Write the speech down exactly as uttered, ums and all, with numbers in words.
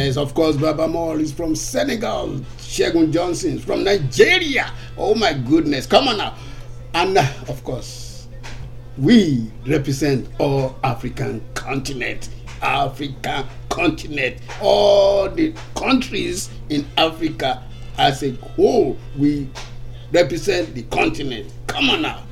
Yes, of course, Baba Mall is from Senegal. Shegun Johnson is from Nigeria. Oh my goodness, come on now. And uh, of course, we represent all African continent. African continent. All the countries in Africa as a whole, we represent the continent. Come on now.